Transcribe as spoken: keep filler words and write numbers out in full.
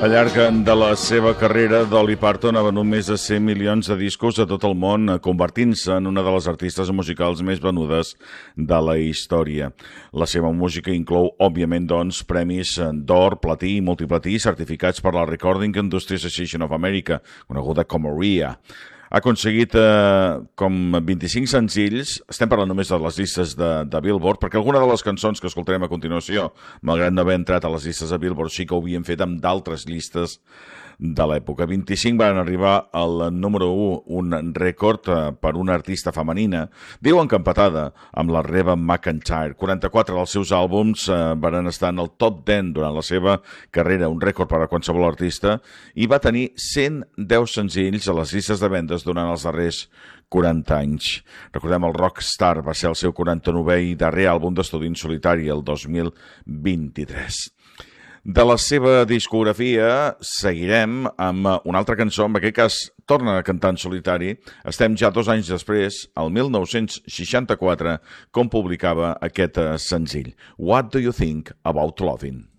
Al llarg de la seva carrera, Dolly Parton ha venut més de cent milions de discos a tot el món, convertint-se en una de les artistes musicals més venudes de la història. La seva música inclou, òbviament, doncs, premis d'or, platí i multiplatí certificats per la Recording Industry Association of America, coneguda com R I A. Ha aconseguit eh, com vint-i-cinc senzills, estem parlant només de les llistes de, de Billboard, perquè alguna de les cançons que escoltarem a continuació, malgrat no haver entrat a les llistes de Billboard, sí que ho havien fet amb d'altres llistes de l'època. vint-i-cinc van arribar al número u, un rècord eh, per una artista femenina, diuen que empatada amb la Reba McEntire. quaranta-quatre dels seus àlbums eh, van estar en el top deu durant la seva carrera, un rècord per a qualsevol artista, i va tenir cent deu senzills a les llistes de vendes durant els darrers quaranta anys. Recordem, el Rockstar va ser el seu quaranta-novè i darrer àlbum d'estudi en solitari, el dos mil vint-i-tres. De la seva discografia seguirem amb una altra cançó, en aquest cas torna a cantar en solitari. Estem ja dos anys després, el mil nou-cents seixanta-quatre, com publicava aquest senzill. What do you think about loving?